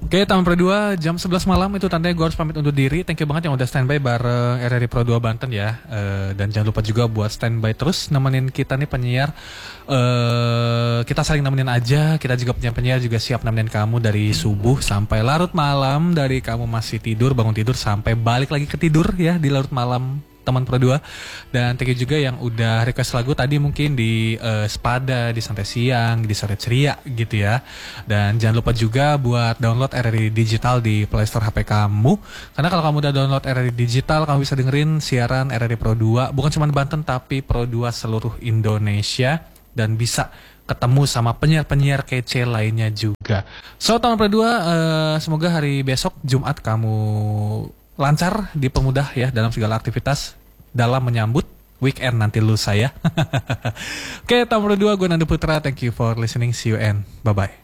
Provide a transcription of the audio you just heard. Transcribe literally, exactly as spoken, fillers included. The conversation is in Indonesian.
Oke, Taman Pro dua jam sebelas malam itu tandanya gue harus pamit undur diri. Thank you banget yang udah standby bareng R R I Pro dua Banten ya. Uh, dan jangan lupa juga buat standby terus nemenin kita nih penyiar. Uh, kita saling nemenin aja. Kita juga punya penyiar juga siap nemenin kamu dari subuh sampai larut malam. Dari kamu masih tidur, bangun tidur sampai balik lagi ke tidur ya di larut malam. Taman Pro dua. Dan thank you juga yang udah request lagu tadi mungkin di uh, Sepada, di Santai Siang, di Sore Ceria gitu ya. Dan jangan lupa juga buat download R R I Digital di Play Store H P kamu. Karena kalau kamu udah download R R I Digital, kamu bisa dengerin siaran R R I Pro dua, bukan cuma Banten tapi Pro dua seluruh Indonesia. Dan bisa ketemu sama penyiar-penyiar kece lainnya juga. So, Taman Pro dua, uh, semoga hari besok Jumat kamu lancar, dipermudah ya dalam segala aktivitas dalam menyambut weekend nanti lusa ya. Oke, Taman Pro dua, gue Nando Putra. Thank you for listening. See you and bye-bye.